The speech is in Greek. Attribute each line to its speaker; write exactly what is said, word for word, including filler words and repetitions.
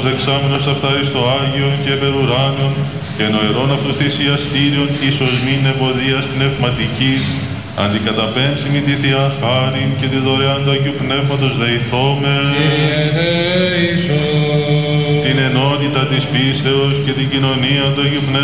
Speaker 1: δεξάμενος αυτά εις το Άγιον και περουράνιον και νοερών αυτού θυσιαστήριον ίσως μην ευωδίας πνευματικής, αντικαταπέμψιμη τη Θεία Χάριν και τη δωρεάν του Αγίου Πνεύματος δεηθώμε. Την ενότητα της πίστεως και την κοινωνία του Αγίου Πνεύματος